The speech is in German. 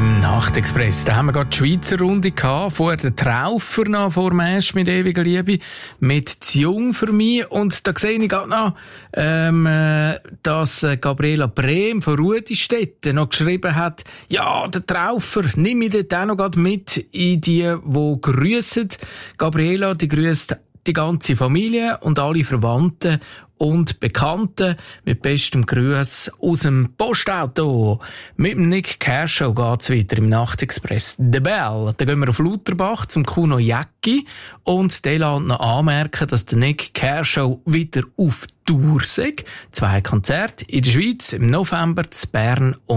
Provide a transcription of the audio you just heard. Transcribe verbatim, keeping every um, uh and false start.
im Nachtexpress. Da haben wir gerade die Schweizer Runde gehabt. Vorher den Traufer noch vor dem Esch mit ewiger Liebe. Mit «Zu jung für mich». Und da sehe ich gerade noch, ähm, äh, dass äh, Gabriela Brehm von Rudistetten noch geschrieben hat, ja, der Traufer, nimm mich dort auch noch gerade mit in die, die grüssen. Gabriela, die grüsst die ganze Familie und alle Verwandten und Bekannten mit bestem Gruß aus dem Postauto. Mit dem Nick Kershaw geht's weiter im Nachtexpress. The Bell. Da gehen wir auf Lauterbach zum Kuno Jäcki und der lässt noch anmerken, dass der Nick Kershaw wieder auf Tour sei. Zwei Konzerte in der Schweiz im November zu Bern und